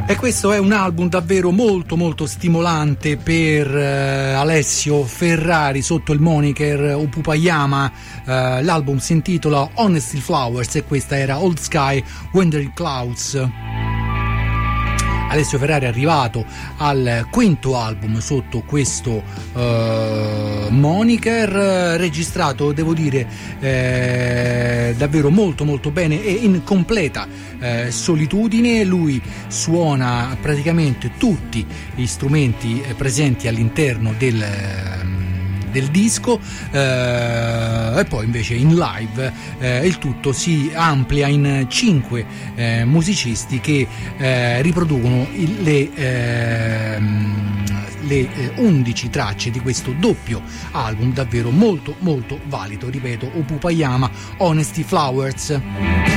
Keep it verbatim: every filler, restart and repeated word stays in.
E questo è un album davvero molto molto stimolante per uh, Alessio Ferrari sotto il moniker Opupayama. Uh, l'album si intitola Honesty Flowers e questa era Old Sky Wandering Clouds. Alessio Ferrari è arrivato al quinto album sotto questo uh, moniker, registrato, devo dire, eh, davvero molto molto bene e in completa eh, solitudine. Lui suona praticamente tutti gli strumenti presenti all'interno del del disco, eh, e poi invece in live eh, il tutto si amplia in cinque eh, musicisti che eh, riproducono il, le, eh, le eh, undici tracce di questo doppio album davvero molto molto valido, ripeto, Opupayama Honesty Flowers.